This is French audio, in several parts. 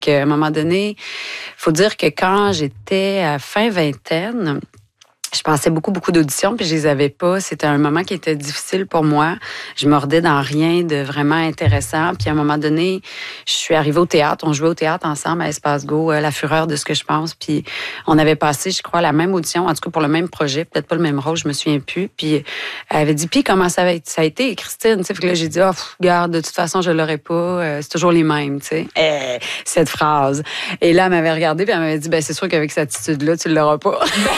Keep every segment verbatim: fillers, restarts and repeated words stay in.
qu'à un moment donné, faut dire que quand j'étais à fin vingtaine, je passais beaucoup, beaucoup d'auditions, puis je les avais pas. C'était un moment qui était difficile pour moi. Je mordais dans rien de vraiment intéressant. Puis à un moment donné, je suis arrivée au théâtre. On jouait au théâtre ensemble à Espace Go, La Fureur de ce que je pense. Puis on avait passé, je crois, la même audition, en tout cas pour le même projet, peut-être pas le même rôle, je me souviens plus. Puis elle avait dit, puis comment ça, va être, ça a été, Christine? Tu sais, fait que là, j'ai dit, oh, pff, regarde, de toute façon, je l'aurais pas. Euh, c'est toujours les mêmes, tu sais. Eh, cette phrase. Et là, elle m'avait regardée, puis elle m'avait dit, ben c'est sûr qu'avec cette attitude-là, tu l'auras pas.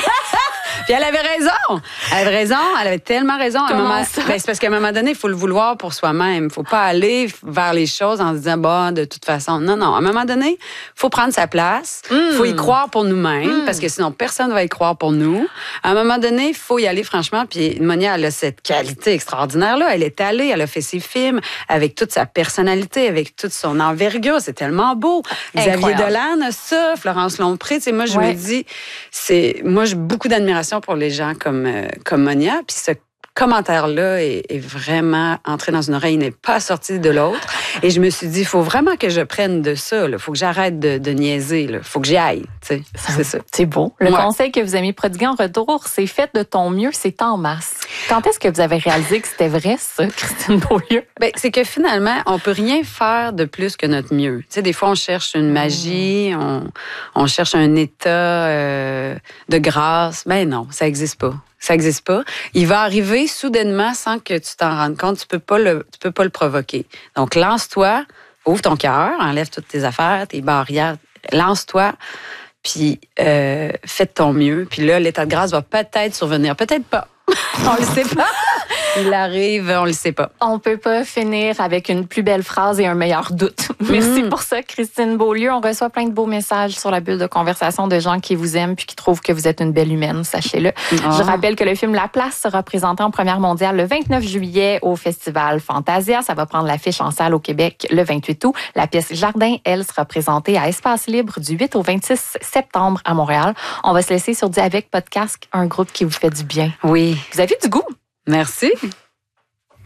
Puis elle avait raison. Elle avait raison. Elle avait tellement raison. À un moment, ben, c'est parce qu'à un moment donné, il faut le vouloir pour soi-même. Il faut pas aller vers les choses en se disant, bah, de toute façon. Non, non. À un moment donné, il faut prendre sa place. Il mm. faut y croire pour nous-mêmes, mm. parce que sinon, personne ne va y croire pour nous. À un moment donné, il faut y aller franchement. Puis Monia, elle a cette qualité extraordinaire-là. Elle est allée, elle a fait ses films avec toute sa personnalité, avec toute son envergure. C'est tellement beau. Xavier Dolan a ça, Florence Lompré. Tu sais, moi, je ouais. me dis, c'est, moi, j'ai beaucoup d'admiration pour les gens comme, euh, comme Monia. Puis ce commentaire-là est, est vraiment entré dans une oreille, il n'est pas sorti de l'autre. Et je me suis dit, il faut vraiment que je prenne de ça. Il faut que j'arrête de, de niaiser. Il faut que j'y aille. C'est ça. C'est beau. Le ouais. conseil que vous avez prodigué en retour, c'est fait de ton mieux, c'est en masse. Quand est-ce que vous avez réalisé que c'était vrai, ça, Christine Beaulieu? Ben, c'est que finalement, on peut rien faire de plus que notre mieux. Tu sais, des fois, on cherche une magie, mmh. on, on cherche un état euh, de grâce. Ben non, ça n'existe pas. Ça n'existe pas. Il va arriver soudainement sans que tu t'en rendes compte. Tu peux pas le, tu peux pas le provoquer. Donc, lance-toi, ouvre ton cœur, enlève toutes tes affaires, tes barrières, lance-toi, puis euh, fais de ton mieux. Puis là, l'état de grâce va peut-être survenir, peut-être pas. On le sait pas. Il arrive, on le sait pas. On peut pas finir avec une plus belle phrase et un meilleur doute. Merci mmh. pour ça, Christine Beaulieu. On reçoit plein de beaux messages sur la bulle de conversation de gens qui vous aiment puis qui trouvent que vous êtes une belle humaine, sachez-le. Oh. Je rappelle que le film La Place sera présenté en première mondiale le vingt-neuf juillet au Festival Fantasia. Ça va prendre l'affiche en salle au Québec le vingt-huit août. La pièce Jardin, elle, sera présentée à Espace Libre du huit au vingt-six septembre à Montréal. On va se laisser sur Dit avec Podcast, un groupe qui vous fait du bien. Oui. Vous avez du goût. Merci.